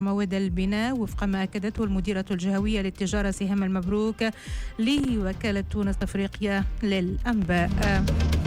مواد البناء وفق ما أكدته المديرة الجهوية للتجارة سهام المبروك لوكالة تونس أفريقيا للأنباء.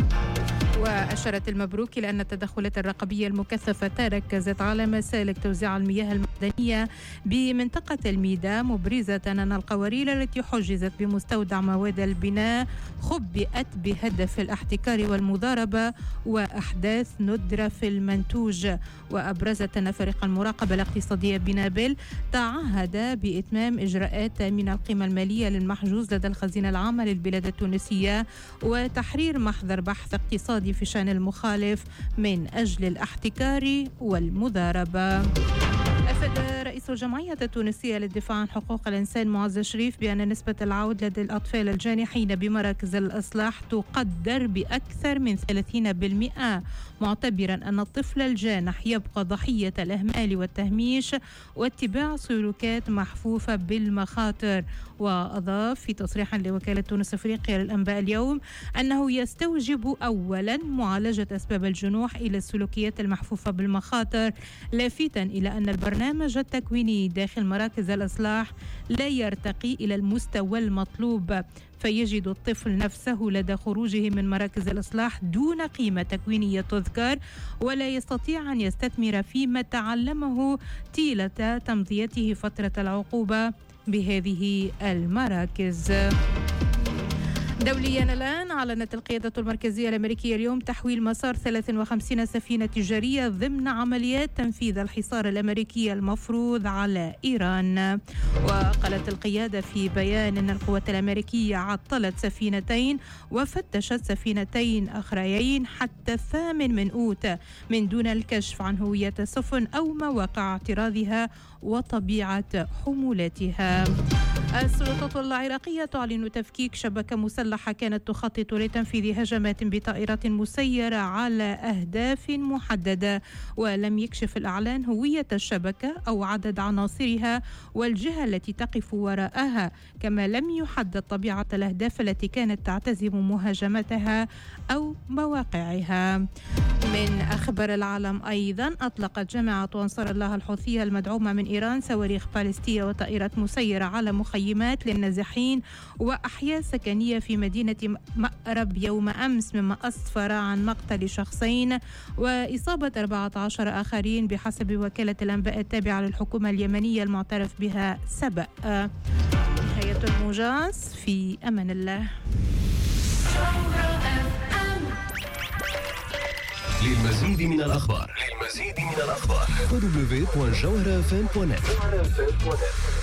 وأشارت المبروك إلى أن التدخلات الرقابية المكثفة تركزت على مسالك توزيع المياه المعدنية بمنطقة الميدا، مبرزة أن القوارير التي حجزت بمستودع مواد البناء خبئت بهدف الاحتكار والمضاربة وأحداث ندرة في المنتوج. وأبرزت أن فريق المراقبة الاقتصادية بنابل تعهد بإتمام إجراءات من القيمة المالية للمحجوز لدى الخزينة العامة للبلاد التونسية وتحرير محضر بحث اقتصادي في شأن المخالف من أجل الاحتكار والمضاربة. أفاد رئيس الجمعية التونسية للدفاع عن حقوق الإنسان معز شريف بأن نسبة العود لدى الأطفال الجانحين بمراكز الإصلاح تقدر بأكثر من 30%، معتبرا أن الطفل الجانح يبقى ضحية الإهمال والتهميش واتباع سلوكات محفوفة بالمخاطر. وأضاف في تصريح لوكالة تونس أفريقيا للأنباء اليوم أنه يستوجب أولا معالجة أسباب الجنوح إلى السلوكيات المحفوفة بالمخاطر، لافتا إلى أن البرنامج التكويني داخل مراكز الإصلاح لا يرتقي إلى المستوى المطلوب، فيجد الطفل نفسه لدى خروجه من مراكز الإصلاح دون قيمة تكوينية تذكر، ولا يستطيع أن يستثمر فيما تعلمه طيلة تمضيته فترة العقوبة بهذه المراكز. دوليا الآن، أعلنت القيادة المركزية الأمريكية اليوم تحويل مسار 53 سفينة تجارية ضمن عمليات تنفيذ الحصار الأمريكي المفروض على إيران. وقالت القيادة في بيان أن القوات الأمريكية عطلت سفينتين وفتشت سفينتين أخريين حتى 8 أوت من دون الكشف عن هوية السفن أو مواقع اعتراضها وطبيعة حمولتها. السلطات العراقية تعلن تفكيك شبكة مسلحة كانت تخطط لتنفيذ هجمات بطائرات مسيرة على أهداف محددة، ولم يكشف الإعلان هوية الشبكة أو عدد عناصرها والجهة التي تقف وراءها، كما لم يحدد طبيعة الأهداف التي كانت تعتزم مهاجمتها أو مواقعها. من أخبار العالم أيضا، أطلقت جماعة أنصار الله الحوثية المدعومة من إيران صواريخ باليستية وطائرات مسيرة على مخيمات للنازحين وأحياء سكنية في مدينة مأرب يوم أمس، مما أسفر عن مقتل شخصين وإصابة 14 آخرين بحسب وكالة الأنباء التابعة للحكومة اليمنية المعترف بها سبأ. نهاية الموجز، في أمان الله. للمزيد من الأخبار www.jawharafm.net